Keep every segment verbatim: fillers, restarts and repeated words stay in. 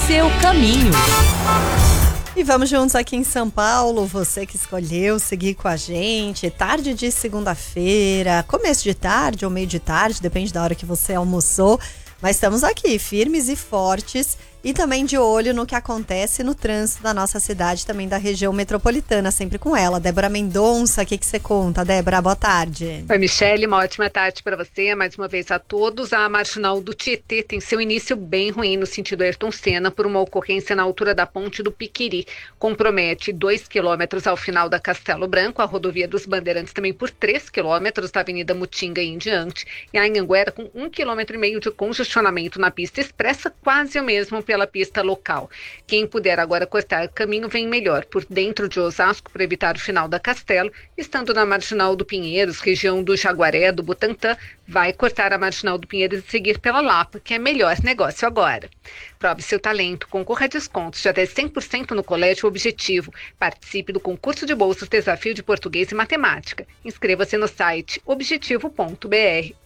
seu caminho. E vamos juntos aqui em São Paulo, você que escolheu seguir com a gente, tarde de segunda-feira, começo de tarde ou meio de tarde, depende da hora que você almoçou, mas estamos aqui firmes e fortes e também de olho no que acontece no trânsito da nossa cidade, também da região metropolitana, sempre com ela. Débora Mendonça, o que que você conta? Débora, boa tarde. Oi, Michele, uma ótima tarde para você, mais uma vez a todos. A marginal do Tietê tem seu início bem ruim no sentido Ayrton Senna por uma ocorrência na altura da ponte do Piquiri. Compromete dois quilômetros ao final da Castelo Branco, a rodovia dos Bandeirantes também por três quilômetros da Avenida Mutinga e em diante, e a Anhanguera com um quilômetro e meio de congestionamento na pista expressa, quase o mesmo pela pista local. Quem puder agora cortar caminho vem melhor por dentro de Osasco para evitar o final da Castelo, estando na marginal do Pinheiros, região do Jaguaré, do Butantã, vai cortar a marginal do Pinheiros e seguir pela Lapa, que é melhor negócio agora. Prove seu talento, concorra a descontos de até cem por cento no Colégio Objetivo. Participe do concurso de bolsas Desafio de Português e Matemática. Inscreva-se no site objetivo ponto b r.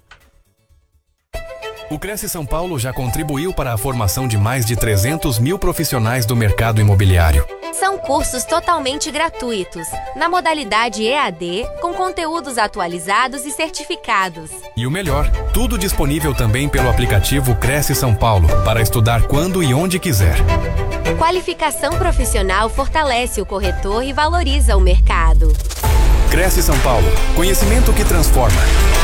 O Cresce São Paulo já contribuiu para a formação de mais de trezentos mil profissionais do mercado imobiliário. São cursos totalmente gratuitos, na modalidade E A D, com conteúdos atualizados e certificados. E o melhor, tudo disponível também pelo aplicativo Cresce São Paulo, para estudar quando e onde quiser. Qualificação profissional fortalece o corretor e valoriza o mercado. Cresce São Paulo, conhecimento que transforma.